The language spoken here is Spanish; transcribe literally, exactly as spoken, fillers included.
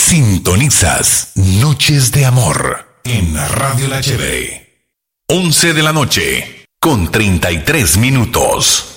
Sintonizas Noches de Amor en Radio La Chévere. once de la noche con treinta y tres minutos.